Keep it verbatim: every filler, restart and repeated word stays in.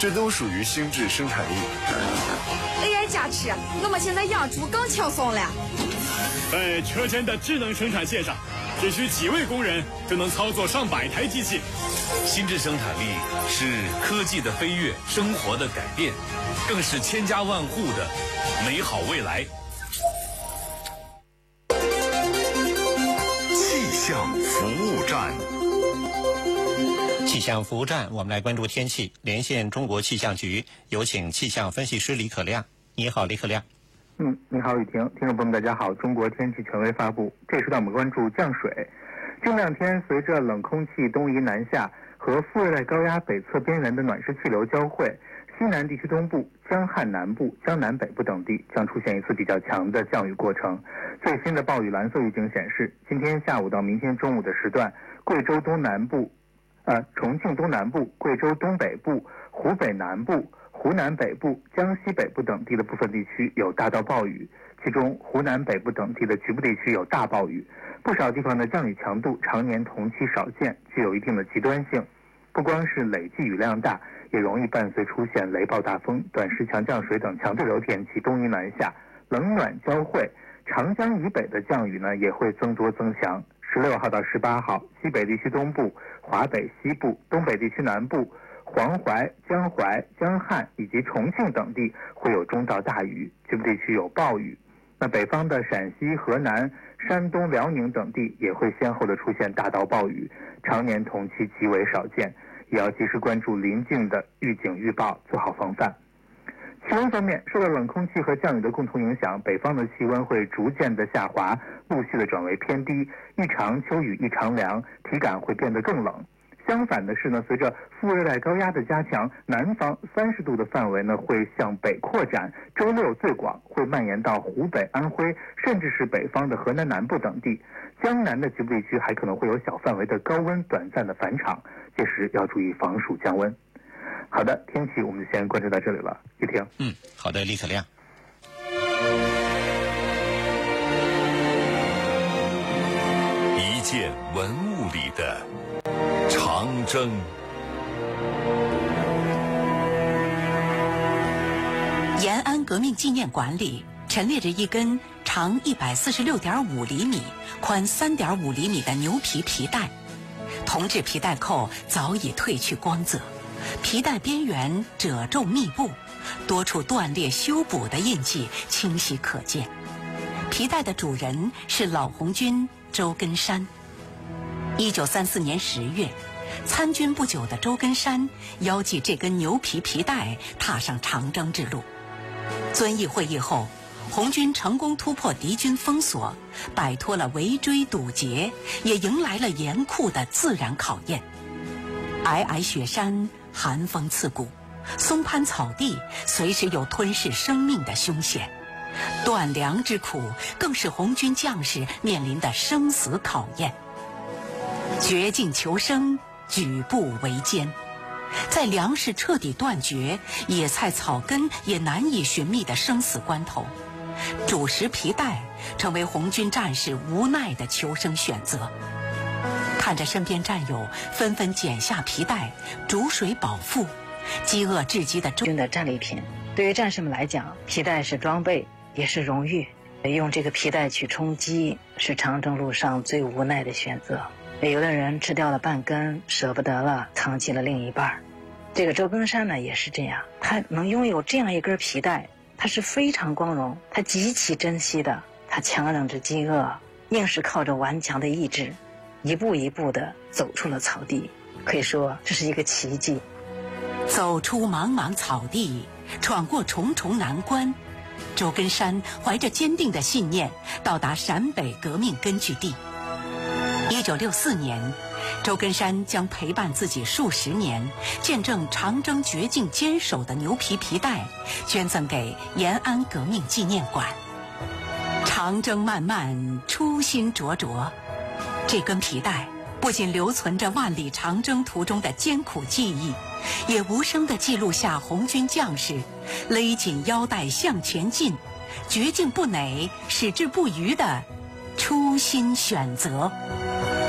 这都属于心智生产力。 A I 加持，我们现在养猪更轻松了。 在车间的智能生产线上，只需几位工人就能操作上百台机器。 心智生产力是科技的飞跃，生活的改变，更是千家万户的美好未来。 气象服务站， 气象服务站，我们来关注天气。连线中国气象局，有请气象分析师李可亮。你好，李可亮。 嗯，你好，雨婷，听众朋友们，大家好。中国天气权威发布，这时段我们关注降水。近两天，随着冷空气东移南下和副热带高压北侧边缘的暖湿气流交汇，西南地区东部、江汉南部、江南北部等地将出现一次比较强的降雨过程。最新的暴雨蓝色预警显示，今天下午到明天中午的时段，贵州东南部、呃重庆东南部、贵州东北部、湖北南部、湖南北部、江西北部等地的部分地区有大到暴雨，其中湖南北部等地的局部地区有大暴雨。不少地方的降雨强度常年同期少见，具有一定的极端性。不光是累计雨量大，也容易伴随出现雷暴大风、短时强降水等强对流天气东移南下，冷暖交汇。长江以北的降雨呢也会增多增强。十六号到十八号，西北地区东部、华北西部、东北地区南部、黄淮、江淮、江汉以及重庆等地会有中到大雨，局部地区有暴雨。那北方的陕西、河南、山东、辽宁等地也会先后的出现大到暴雨，常年同期极为少见，也要及时关注临近的预警预报，做好防范。气温方面，受到冷空气和降雨的共同影响，北方的气温会逐渐的下滑，陆续的转为偏低，一场秋雨一场凉，体感会变得更冷。相反的是呢，随着副热带高压的加强，南方三十度的范围呢会向北扩展，周六最广会蔓延到湖北、安徽，甚至是北方的河南南部等地。江南的局部地区还可能会有小范围的高温短暂的返场，届时要注意防暑降温。好的，天气我们就先关注到这里了，雨婷。 嗯，好的，李可亮。 一件文物里的长征。 延安革命纪念馆里陈列着一根长一百四十六点五厘米、宽三点五厘米的牛皮皮带，铜制皮带扣早已褪去光泽，皮带边缘褶皱密布，多处断裂修补的印记清晰可见。皮带的主人是老红军周根山。一九三四年十月，参军不久的周根山腰系这根牛皮皮带，踏上长征之路。遵义会议后，红军成功突破敌军封锁，摆脱了围追堵截，也迎来了严酷的自然考验。皑皑雪山，寒风刺骨，松潘草地随时有吞噬生命的凶险。断粮之苦更是红军将士面临的生死考验。绝境求生，举步维艰。在粮食彻底断绝、野菜草根也难以寻觅的生死关头，主食皮带成为红军战士无奈的求生选择。看着身边战友纷纷剪下皮带，煮水饱腹，饥饿至极的周军的战利品，对于战士们来讲，皮带是装备，也是荣誉。用这个皮带去充饥，是长征路上最无奈的选择。有的人吃掉了半根，舍不得了，藏起了另一半。这个周根山呢也是这样，他能拥有这样一根皮带，他是非常光荣，他极其珍惜的。他强忍着饥饿，硬是靠着顽强的意志，一步一步地走出了草地，可以说这是一个奇迹。 走出茫茫草地，闯过重重难关，周根山怀着坚定的信念到达陕北革命根据地。一九六四年，周根山将陪伴自己数十年、见证长征绝境坚守的牛皮皮带捐赠给延安革命纪念馆。长征漫漫，初心灼灼，这根皮带不仅留存着万里长征途中的艰苦记忆，也无声地记录下红军将士勒紧腰带向前进、绝境不馁、矢志不渝的初心选择。